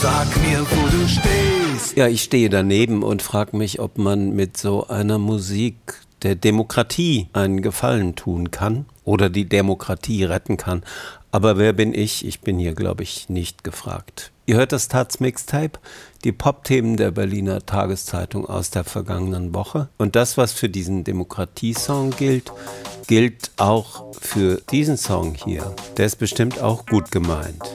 Sag mir, wo du stehst. Ja, ich stehe daneben und frage mich, ob man mit so einer Musik der Demokratie einen Gefallen tun kann oder die Demokratie retten kann. Aber wer bin ich? Ich bin hier, glaube ich, nicht gefragt. Ihr hört das Taz Mixtape, die Pop-Themen der Berliner Tageszeitung aus der vergangenen Woche. Und das, was für diesen Demokratiesong gilt, gilt auch für diesen Song hier. Der ist bestimmt auch gut gemeint.